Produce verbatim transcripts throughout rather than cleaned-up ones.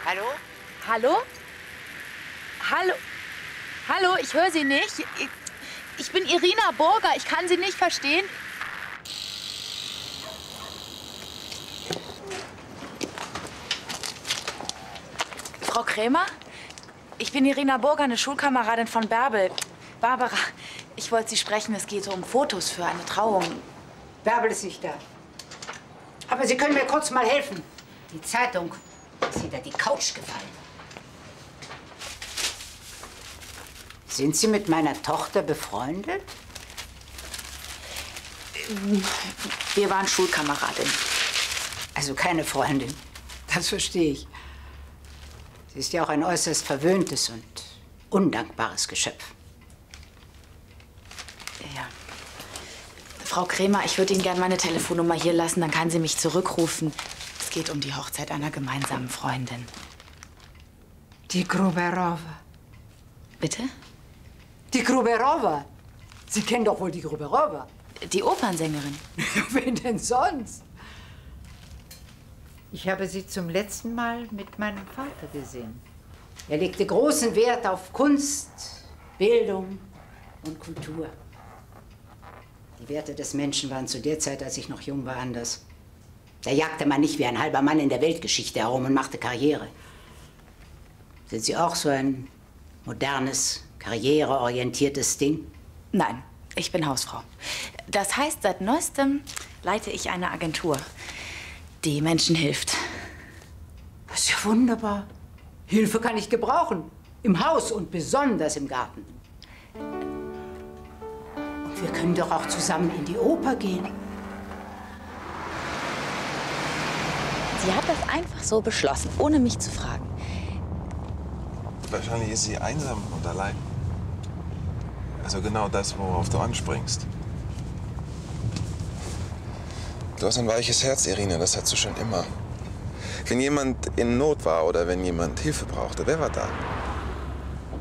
Hallo? Hallo? Hallo? Hallo, ich höre Sie nicht. Ich, ich bin Irina Burger. Ich kann Sie nicht verstehen. Frau Krämer? Ich bin Irina Burger, eine Schulkameradin von Bärbel. Barbara, ich wollte Sie sprechen. Es geht um Fotos für eine Trauung. Bärbel ist nicht da. Aber Sie können mir kurz mal helfen. Die Zeitung ist hinter die Couch gefallen. Sind Sie mit meiner Tochter befreundet? Wir waren Schulkameradinnen. Also keine Freundin. Das verstehe ich. Sie ist ja auch ein äußerst verwöhntes und undankbares Geschöpf. Ja. Frau Krämer, ich würde Ihnen gerne meine Telefonnummer hier lassen, dann kann sie mich zurückrufen. Es geht um die Hochzeit einer gemeinsamen Freundin. Die Gruberova. Bitte? Die Gruberova. Sie kennen doch wohl die Gruberova. Die Opernsängerin. Wen denn sonst? Ich habe sie zum letzten Mal mit meinem Vater gesehen. Er legte großen Wert auf Kunst, Bildung und Kultur. Die Werte des Menschen waren zu der Zeit, als ich noch jung war, anders. Da jagte man nicht wie ein halber Mann in der Weltgeschichte herum und machte Karriere. Sind Sie auch so ein modernes, karriereorientiertes Ding? Nein, ich bin Hausfrau. Das heißt, seit Neuestem leite ich eine Agentur, die Menschen hilft. Das ist ja wunderbar. Hilfe kann ich gebrauchen. Im Haus und besonders im Garten. Und wir können doch auch zusammen in die Oper gehen. Sie hat das einfach so beschlossen, ohne mich zu fragen. Wahrscheinlich ist sie einsam und allein. Also genau das, worauf du anspringst. Du hast ein weiches Herz, Irina, das hast du schon immer. Wenn jemand in Not war oder wenn jemand Hilfe brauchte, wer war da?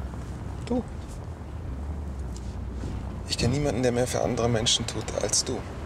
Du. Ich kenne niemanden, der mehr für andere Menschen tut als du.